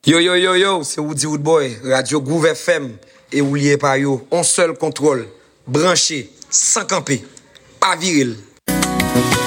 Yo yo yo yo, c'est Woody Woodboy, Radio Groove FM et oubliez pas yo, on seul contrôle, branché, sans camper, pas viril.